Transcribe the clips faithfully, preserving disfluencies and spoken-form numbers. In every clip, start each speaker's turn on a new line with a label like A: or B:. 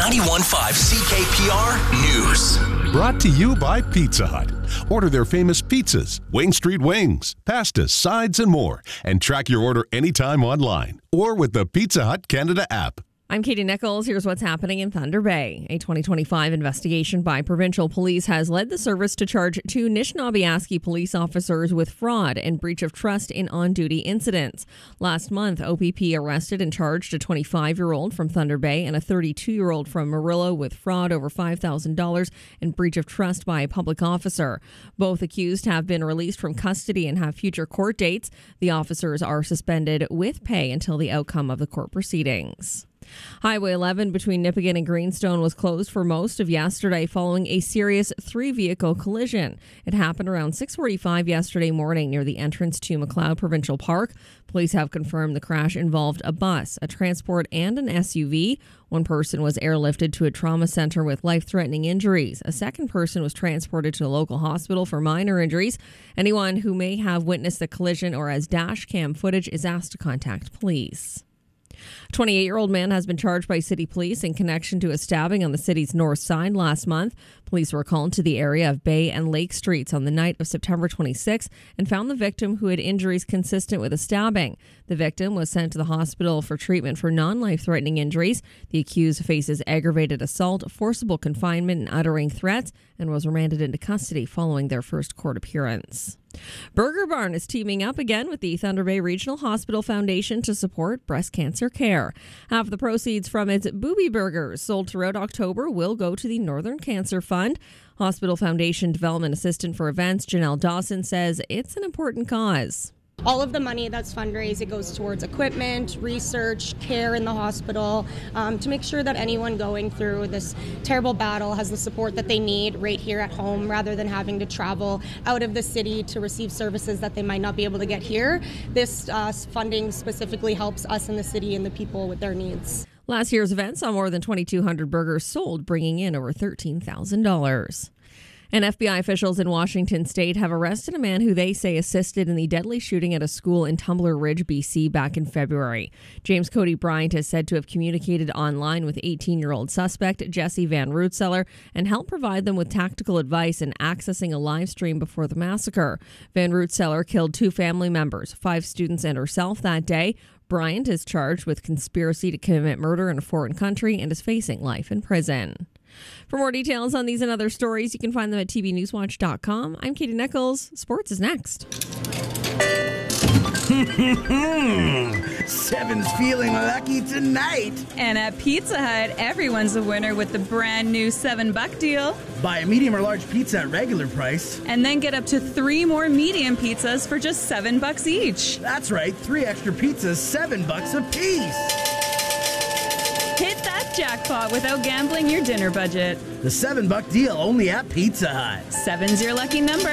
A: ninety-one point five C K P R News.
B: Brought to you by Pizza Hut. Order their famous pizzas, Wing Street Wings, pastas, sides, and more. And track your order anytime online or with the Pizza Hut Canada app.
C: I'm Katie Nichols. Here's what's happening in Thunder Bay. A twenty twenty-five investigation by provincial police has led the service to charge two Nishnawbe police officers with fraud and breach of trust in on-duty incidents. Last month, O P P arrested and charged a twenty-five-year-old from Thunder Bay and a thirty-two-year-old from Murillo with fraud over five thousand dollars and breach of trust by a public officer. Both accused have been released from custody and have future court dates. The officers are suspended with pay until the outcome of the court proceedings. Highway eleven between Nipigon and Greenstone was closed for most of yesterday following a serious three-vehicle collision. It happened around six forty-five yesterday morning near the entrance to McLeod Provincial Park. Police have confirmed the crash involved a bus, a transport, and an S U V. One person was airlifted to a trauma center with life-threatening injuries. A second person was transported to a local hospital for minor injuries. Anyone who may have witnessed the collision or has dash cam footage is asked to contact police. twenty-eight-year-old man has been charged by city police in connection to a stabbing on the city's north side last month. Police were called to the area of Bay and Lake Streets on the night of September twenty-sixth and found the victim who had injuries consistent with a stabbing. The victim was sent to the hospital for treatment for non-life-threatening injuries. The accused faces aggravated assault, forcible confinement, and uttering threats, and was remanded into custody following their first court appearance. Burger Barn is teaming up again with the Thunder Bay Regional Hospital Foundation to support breast cancer care. Half the proceeds from its Booby Burgers sold throughout October will go to the Northern Cancer Fund. Hospital Foundation Development Assistant for Events Janelle Dawson says it's an important cause.
D: All of the money that's fundraised, it goes towards equipment, research, care in the hospital, um, to make sure that anyone going through this terrible battle has the support that they need right here at home, rather than having to travel out of the city to receive services that they might not be able to get here. This uh, funding specifically helps us in the city and the people with their needs.
C: Last year's event saw more than twenty-two hundred burgers sold, bringing in over thirteen thousand dollars. And F B I officials in Washington state have arrested a man who they say assisted in the deadly shooting at a school in Tumbler Ridge, B C back in February. James Cody Bryant is said to have communicated online with eighteen-year-old suspect Jesse Van Rootseller and helped provide them with tactical advice in accessing a live stream before the massacre. Van Rootseller killed two family members, five students and herself that day. Bryant is charged with conspiracy to commit murder in a foreign country and is facing life in prison. For more details on these and other stories, you can find them at t v newswatch dot com. I'm Katie Nichols. Sports is next.
E: Seven's feeling lucky tonight.
F: And at Pizza Hut, everyone's a winner with the brand new seven buck deal.
E: Buy a medium or large pizza at regular price.
F: And then get up to three more medium pizzas for just seven bucks each.
E: That's right, three extra pizzas, seven bucks a piece.
F: Hit that jackpot without gambling your dinner budget.
E: The seven buck deal only at Pizza Hut.
F: Seven's your lucky number.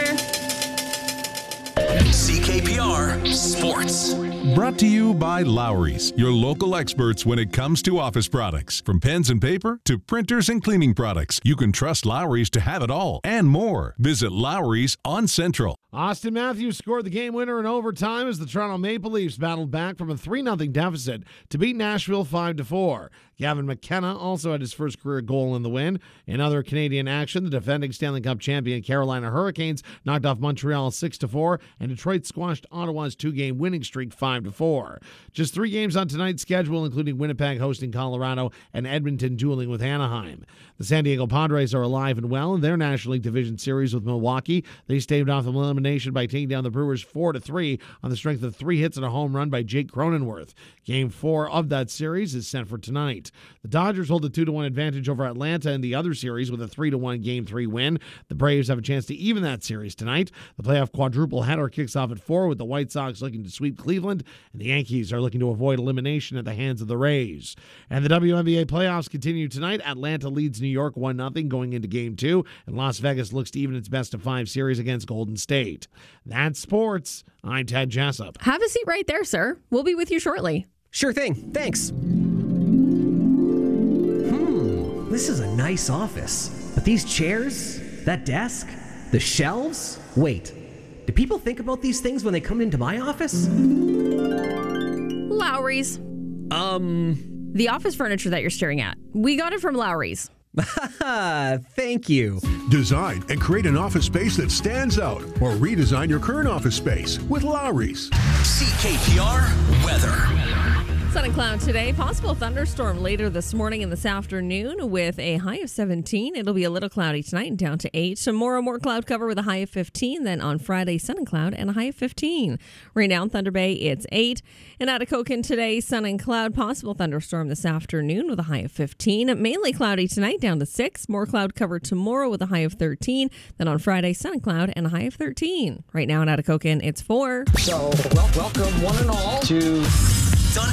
A: C K P R Sports.
B: Brought to you by Lowry's, your local experts when it comes to office products. From pens and paper to printers and cleaning products, you can trust Lowry's to have it all and more. Visit Lowry's on Central.
G: Austin Matthews scored the game winner in overtime as the Toronto Maple Leafs battled back from a three nothing deficit to beat Nashville five to four. Gavin McKenna also had his first career goal in the win. In other Canadian action, the defending Stanley Cup champion Carolina Hurricanes knocked off Montreal six to four, and Detroit squashed Ottawa's two-game winning streak five to four. Just three games on tonight's schedule, including Winnipeg hosting Colorado and Edmonton dueling with Anaheim. The San Diego Padres are alive and well in their National League Division Series with Milwaukee. They staved off elimination by taking down the Brewers four to three on the strength of three hits and a home run by Jake Cronenworth. Game four of that series is set for tonight. The Dodgers hold a two to one advantage over Atlanta in the other series with a three to one Game three win. The Braves have a chance to even that series tonight. The playoff quadruple header kicks off at four with the White Sox looking to sweep Cleveland, and the Yankees are looking to avoid elimination at the hands of the Rays. And the W N B A playoffs continue tonight. Atlanta leads New York one nothing going into Game two, and Las Vegas looks to even its best of five series against Golden State. That's sports. I'm Ted Jessup.
C: Have a seat right there, sir. We'll be with you shortly.
H: Sure thing. Thanks. This is a nice office. But these chairs, that desk, the shelves? Wait, do people think about these things when they come into my office?
C: Lowry's.
H: Um,
C: The office furniture that you're staring at, we got it from Lowry's.
H: Thank you.
I: Design and create an office space that stands out, or redesign your current office space with Lowry's.
A: C K P R weather.
C: Sun and cloud today. Possible thunderstorm later this morning and this afternoon with a high of seventeen. It'll be a little cloudy tonight and down to eight. Tomorrow, more cloud cover with a high of fifteen. Then on Friday, sun and cloud and a high of fifteen. Right now in Thunder Bay, it's eight. In Atikokan today, sun and cloud. Possible thunderstorm this afternoon with a high of fifteen. Mainly cloudy tonight, down to six. More cloud cover tomorrow with a high of thirteen. Then on Friday, sun and cloud and a high of thirteen. Right now in Atikokan, it's four.
J: So, well, welcome one and all to